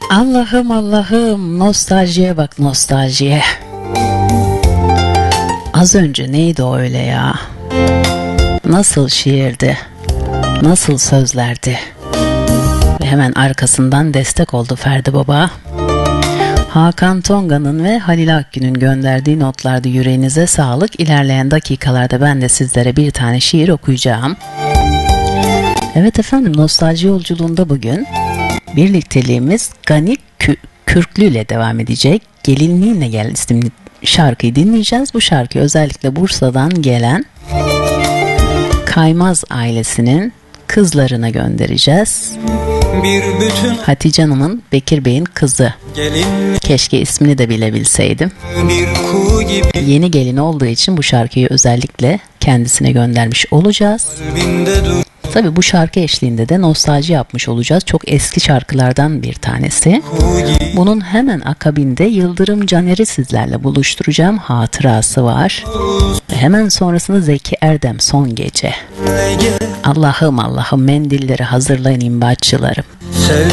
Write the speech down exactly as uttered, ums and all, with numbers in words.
Allah'ım Allah'ım, nostaljiye bak, nostaljiye. Az önce neydi o öyle ya? Nasıl şiirdi, nasıl sözlerdi. Ve hemen arkasından destek oldu Ferdi Baba. Hakan Tonga'nın ve Halil Akgün'ün gönderdiği notlarda yüreğinize sağlık. İlerleyen dakikalarda ben de sizlere bir tane şiir okuyacağım. Evet efendim, nostalji yolculuğunda bugün birlikteliğimiz Gani Kürklü ile devam edecek. Gelinliğinle Gel isimli şarkıyı dinleyeceğiz. Bu şarkıyı özellikle Bursa'dan gelen Kaymaz ailesinin kızlarına göndereceğiz. Bir bütün Hatice Hanım'ın Bekir Bey'in kızı. Gelinlik. Keşke ismini de bilebilseydim. Yeni gelin olduğu için bu şarkıyı özellikle kendisine göndermiş olacağız. Tabii bu şarkı eşliğinde de nostalji yapmış olacağız. Çok eski şarkılardan bir tanesi. Bunun hemen akabinde Yıldırım Caner'i sizlerle buluşturacağım. Hatırası var. Ve hemen sonrasında Zeki Erdem Son Gece. Allah'ım Allah'ım, mendilleri hazırlayın imbatçılarım.